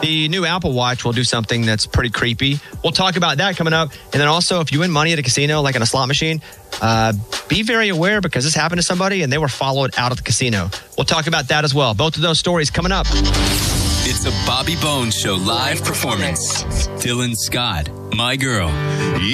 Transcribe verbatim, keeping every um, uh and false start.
The new Apple Watch will do something that's pretty creepy. We'll talk about that coming up. And then also, if you win money at a casino, like on a slot machine, uh, be very aware because this happened to somebody and they were followed out of the casino. We'll talk about that as well. Both of those stories coming up. It's a Bobby Bones Show live performance. Dylan Scott, My Girl.